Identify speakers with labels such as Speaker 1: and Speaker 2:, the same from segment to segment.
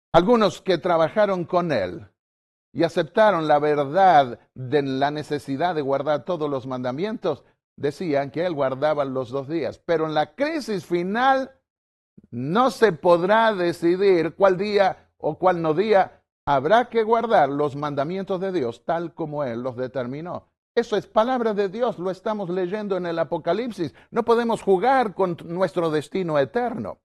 Speaker 1: Algunos que trabajaron con él y aceptaron la verdad de la necesidad de guardar todos los mandamientos, decían que él guardaba los 2 días. Pero en la crisis final no se podrá decidir cuál día o cuál no día. Habrá que guardar los mandamientos de Dios tal como él los determinó. Eso es palabra de Dios, lo estamos leyendo en el Apocalipsis. No podemos jugar con nuestro destino eterno.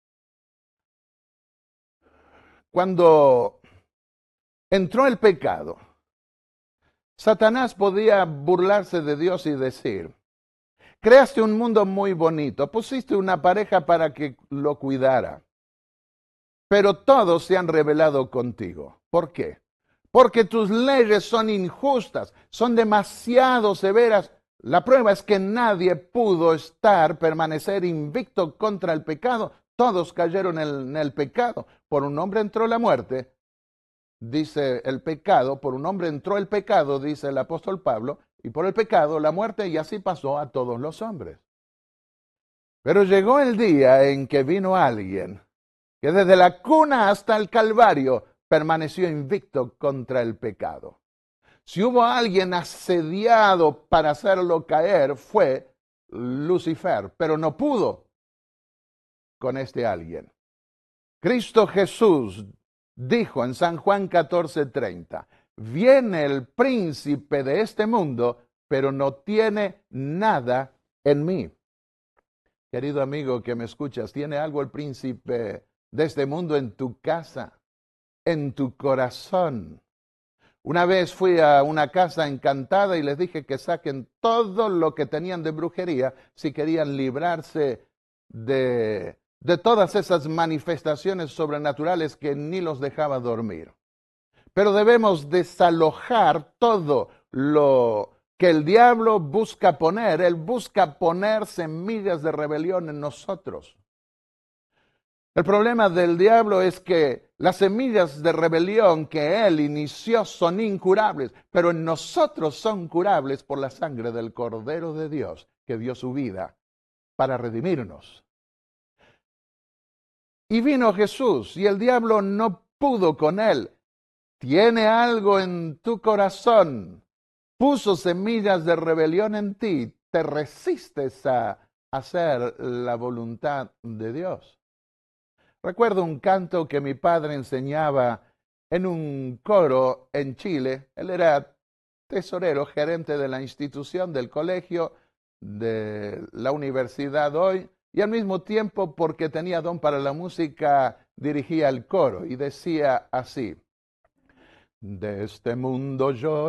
Speaker 1: Cuando entró el pecado, Satanás podía burlarse de Dios y decir: creaste un mundo muy bonito, pusiste una pareja para que lo cuidara, pero todos se han rebelado contigo. ¿Por qué? Porque tus leyes son injustas, son demasiado severas. La prueba es que nadie pudo permanecer invicto contra el pecado. Todos cayeron en el pecado. Por un hombre entró la muerte, dice el pecado, por un hombre entró el pecado, dice el apóstol Pablo, y por el pecado la muerte, y así pasó a todos los hombres. Pero llegó el día en que vino alguien que desde la cuna hasta el Calvario permaneció invicto contra el pecado. Si hubo alguien asediado para hacerlo caer, fue Lucifer, pero no pudo con este alguien. Cristo Jesús dijo en San Juan 14:30, viene el príncipe de este mundo, pero no tiene nada en mí. Querido amigo que me escuchas, ¿tiene algo el príncipe de este mundo en tu casa, en tu corazón? Una vez fui a una casa encantada y les dije que saquen todo lo que tenían de brujería si querían librarse de todas esas manifestaciones sobrenaturales que ni los dejaba dormir. Pero debemos desalojar todo lo que el diablo busca poner. Él busca poner semillas de rebelión en nosotros. El problema del diablo es que las semillas de rebelión que él inició son incurables, pero en nosotros son curables por la sangre del Cordero de Dios que dio su vida para redimirnos. Y vino Jesús y el diablo no pudo con él. Tiene algo en tu corazón, puso semillas de rebelión en ti, te resistes a hacer la voluntad de Dios. Recuerdo un canto que mi padre enseñaba en un coro en Chile. Él era tesorero, gerente de la institución, del colegio, de la universidad hoy, y al mismo tiempo, porque tenía don para la música, dirigía el coro y decía así: de este mundo yo